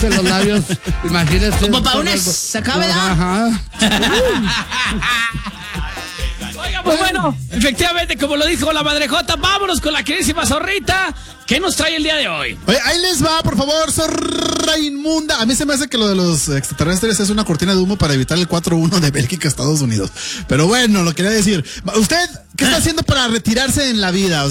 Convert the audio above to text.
en los labios, imagínese. Como para una sacada, ¿verdad? Ajá. Oiga, pues bueno, efectivamente, como lo dijo la madrejota, vámonos con la queridísima zorrita. ¿Qué nos trae el día de hoy? Oye, ahí les va, por favor, zorra inmunda. A mí se me hace que lo de los extraterrestres es una cortina de humo para evitar el 4-1 de Bélgica, Estados Unidos. Pero bueno, lo quería decir. ¿Usted qué está haciendo para retirarse en la vida?